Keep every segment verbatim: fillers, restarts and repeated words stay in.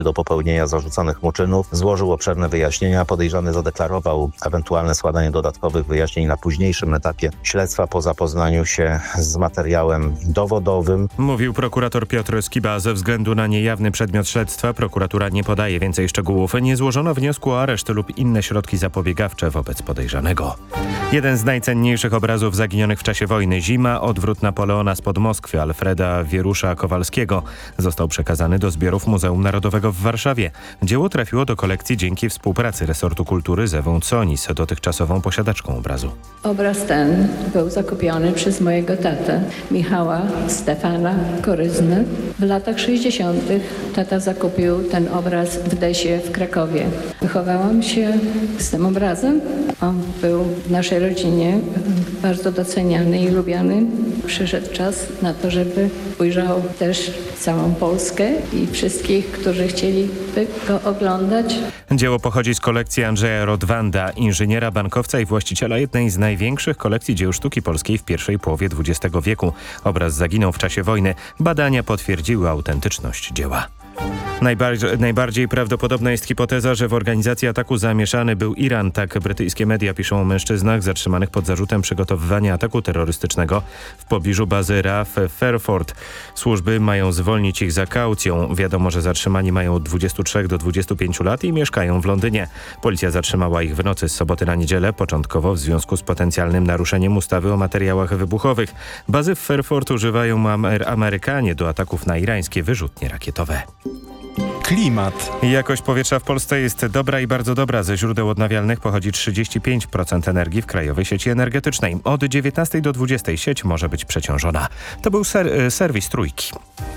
do popełnienia zarzucanych mu czynów. Złożył obszerne wyjaśnienia. Podejrzany zadeklarował ewentualne składanie dodatkowych wyjaśnień na późniejszym etapie śledztwa po zapoznaniu się z materiałem dowodowym. Mówił prokurator Piotr Skiba. Ze względu na niejawny przedmiot śledztwa prokuratura nie podaje więcej szczegółów. Nie złożono wniosku o areszt lub inne środki zapobiegawcze wobec podejrzanego. Jeden z najcenniejszych obrazów zaginionych w czasie wojny. Zima. Odwrót Napoleona spod Moskwy Alfreda Wierusza Kowalskiego został przekazany do zbiorów Muzeum Narodowego w Warszawie. Dzieło trafiło do kolekcji dzięki współpracy resortu kultury z Ewą Conis, dotychczasową posiadaczką obrazu. Obraz ten był zakupiony przez mojego tatę, Michała Stefana Koryzny. W latach sześćdziesiątych tata zakupił ten obraz w Desie w Krakowie. Wychowałam się z tym obrazem. On był w naszej rodzinie bardzo doceniany i lubiany. Przyszedł czas na to, żeby ujrzał też całą Polskę i wszystkich, którzy chcieliby go oglądać. Dzieło pochodzi z kolekcji Andrzeja Rodwanda, inżyniera, bankowca i właściciela jednej z największych kolekcji dzieł sztuki polskiej w pierwszej połowie dwudziestego wieku. Obraz zaginął w czasie wojny. Badania potwierdziły autentyczność dzieła. Najbardziej, najbardziej prawdopodobna jest hipoteza, że w organizacji ataku zamieszany był Iran. Tak brytyjskie media piszą o mężczyznach zatrzymanych pod zarzutem przygotowywania ataku terrorystycznego w pobliżu bazy R A F w Fairford. Służby mają zwolnić ich za kaucją. Wiadomo, że zatrzymani mają od dwudziestu trzech do dwudziestu pięciu lat i mieszkają w Londynie. Policja zatrzymała ich w nocy z soboty na niedzielę, początkowo w związku z potencjalnym naruszeniem ustawy o materiałach wybuchowych. Bazy w Fairford używają Amer- Amerykanie do ataków na irańskie wyrzutnie rakietowe. Klimat. Jakość powietrza w Polsce jest dobra i bardzo dobra. Ze źródeł odnawialnych pochodzi trzydzieści pięć procent energii w krajowej sieci energetycznej. Od dziewiętnastej do dwudziestej sieć może być przeciążona. To był ser- serwis Trójki.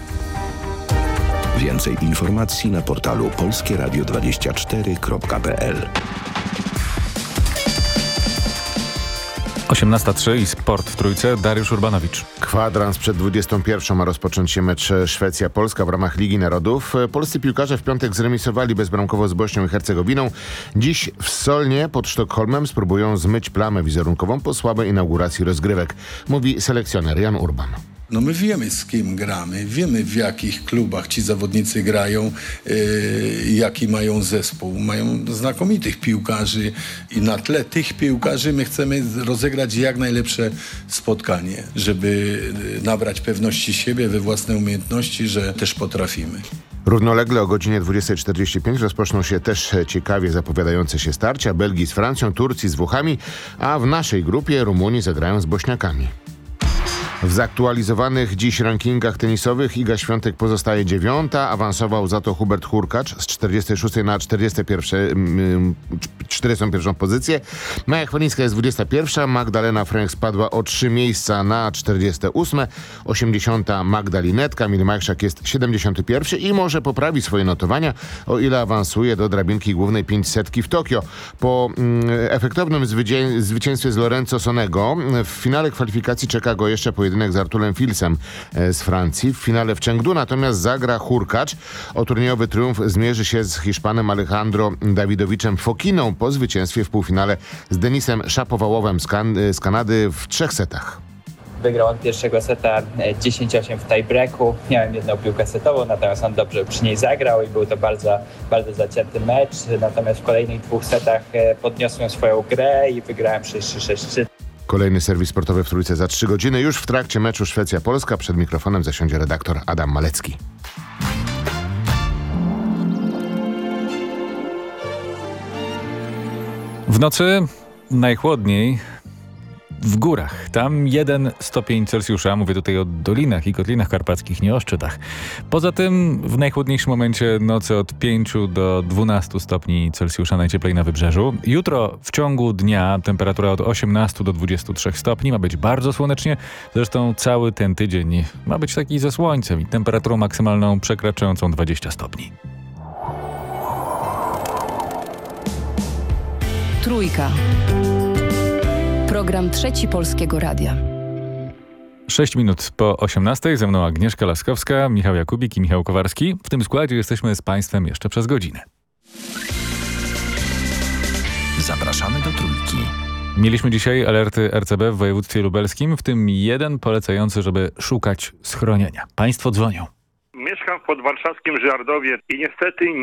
Więcej informacji na portalu polskie radio dwadzieścia cztery kropka p l. osiemnasta trzy i sport w Trójce. Dariusz Urbanowicz. Kwadrans przed dwudziestą pierwszą ma rozpocząć się mecz Szwecja-Polska w ramach Ligi Narodów. Polscy piłkarze w piątek zremisowali bezbramkowo z Bośnią i Hercegowiną. Dziś w Solnie pod Sztokholmem spróbują zmyć plamę wizerunkową po słabej inauguracji rozgrywek, mówi selekcjoner Jan Urban. No my wiemy, z kim gramy, wiemy, w jakich klubach ci zawodnicy grają, yy, jaki mają zespół. Mają znakomitych piłkarzy i na tle tych piłkarzy my chcemy rozegrać jak najlepsze spotkanie, żeby nabrać pewności siebie we własne umiejętności, że też potrafimy. Równolegle o godzinie dwudziestej czterdzieści pięć rozpoczną się też ciekawie zapowiadające się starcia Belgii z Francją, Turcji z Włochami, a w naszej grupie Rumunii zagrają z Bośniakami. W zaktualizowanych dziś rankingach tenisowych Iga Świątek pozostaje dziewiąta, awansował za to Hubert Hurkacz z czterdziestej szóstej na czterdziestą pierwszą pozycję. Maja Chwalińska jest dwudziesta pierwsza, Magdalena Fręch spadła o trzy miejsca na czterdzieste ósme, osiemdziesiąta Magda Linetka, Emil Majchrzak jest siedemdziesiąty pierwszy i może poprawi swoje notowania, o ile awansuje do drabinki głównej pięćsetki w Tokio. Po mm, efektownym zwycię- zwycięstwie z Lorenzo Sonego w finale kwalifikacji czeka go jeszcze pojedynek z Arturem Filsem z Francji. W finale w Chengdu natomiast zagra Hurkacz. O turniejowy triumf zmierzy się z Hiszpanem Alejandro Dawidowiczem Fokiną po zwycięstwie w półfinale z Denisem Szapowałowem z, kan- z Kanady w trzech setach. Wygrał od pierwszego seta dziesięć osiem w tiebreaku. Miałem jedną piłkę setową, natomiast on dobrze przy niej zagrał i był to bardzo, bardzo zacięty mecz. Natomiast w kolejnych dwóch setach podniosłem swoją grę i wygrałem sześć trzy sześć trzy. Kolejny serwis sportowy w Trójce za trzy godziny. Już w trakcie meczu Szwecja-Polska przed mikrofonem zasiądzie redaktor Adam Malecki. W nocy najchłodniej w górach. Tam jeden stopień Celsjusza. Mówię tutaj o dolinach i kotlinach karpackich, nie o szczytach. Poza tym w najchłodniejszym momencie nocy od pięciu do dwunastu stopni Celsjusza, najcieplej na wybrzeżu. Jutro w ciągu dnia temperatura od osiemnastu do dwudziestu trzech stopni. Ma być bardzo słonecznie. Zresztą cały ten tydzień ma być taki ze słońcem i temperaturą maksymalną przekraczającą dwadzieścia stopni. Trójka. Program Trzeci Polskiego Radia. Sześć minut po osiemnastej. Ze mną Agnieszka Laskowska, Michał Jakubik i Michał Kowarski. W tym składzie jesteśmy z Państwem jeszcze przez godzinę. Zapraszamy do Trójki. Mieliśmy dzisiaj alerty R C B w województwie lubelskim, w tym jeden polecający, żeby szukać schronienia. Państwo dzwonią. Mieszkam w podwarszawskim Żardowie i niestety